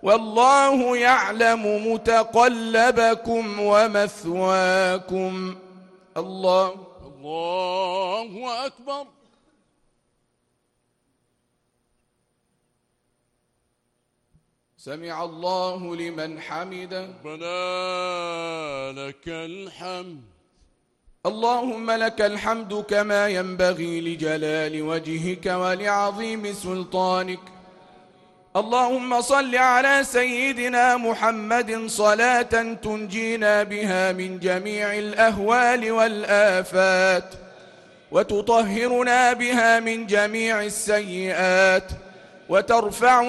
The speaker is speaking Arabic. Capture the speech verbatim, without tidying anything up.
والله يعلم متقلبكم ومثواكم. الله الله أكبر. سمع الله لمن حمده. ربنا لك الحمد. اللهم لك الحمد كما ينبغي لجلال وجهك ولعظيم سلطانك. اللهم صل على سيدنا محمد صلاة تنجينا بها من جميع الأهوال والآفات، وتطهرنا بها من جميع السيئات، وترفعنا